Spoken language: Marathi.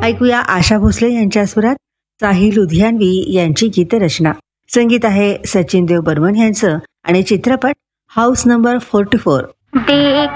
ऐकूया आशा भोसले यांच्या सुरात साहिल लुधियानवी यांची गीतरचना. संगीत आहे सचिन देव बर्मन यांचं आणि चित्रपट हाऊस नंबर 44. देख